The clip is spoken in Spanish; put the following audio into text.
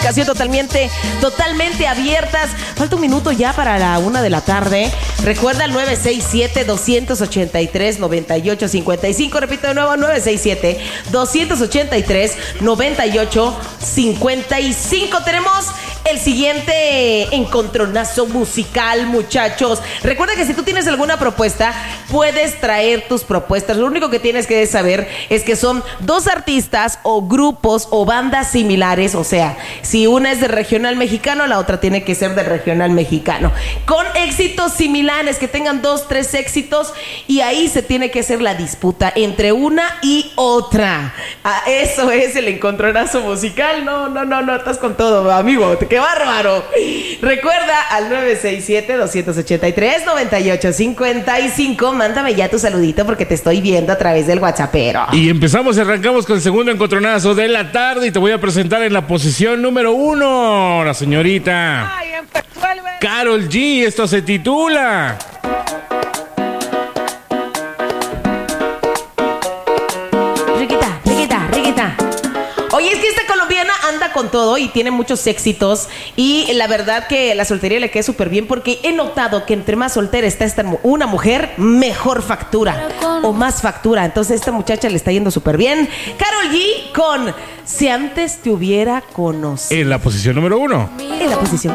Totalmente abiertas. Falta un minuto ya para la 1 de la tarde. Recuerda el 967-283-9855. Repito de nuevo, 967-283-9855. Tenemos el siguiente encontronazo musical, muchachos. Recuerda que si tú tienes alguna propuesta, puedes traer tus propuestas. Lo único que tienes que saber es que son dos artistas o grupos o bandas similares. O sea, si una es de regional mexicano, la otra tiene que ser de regional mexicano. Con éxitos similares, que tengan 2, 3 éxitos. Y ahí se tiene que hacer la disputa entre una y otra. Eso es el encontronazo musical. No, estás con todo, amigo. ¡Qué bárbaro! Recuerda al 967-283-9855. Mándame ya tu saludito porque te estoy viendo a través del WhatsAppero. Y arrancamos con el segundo encontronazo de la tarde. Y te voy a presentar en la posición número 1, la señorita Karol G. Esto se titula Riquita. Oye, es que esta colombiana anda con todo y tiene muchos éxitos. Y la verdad que la soltería le queda súper bien, porque he notado que entre más soltera está una mujer, mejor factura o más factura. Entonces esta muchacha le está yendo súper bien. Karol G con Si antes te hubiera conocido. en la posición número 1. En la posición